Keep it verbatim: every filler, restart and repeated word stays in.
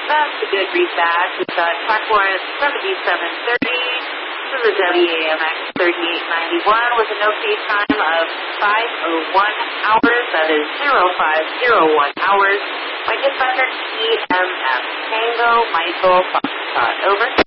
That's a good read-back. We've got track one at seventy-seven thirty. This is a W A M X thirty-eight ninety-one with an O K time of five oh one hours. That is zero five zero one hours. My dispatcher, T M F Tango Michael Foxtrot. Over.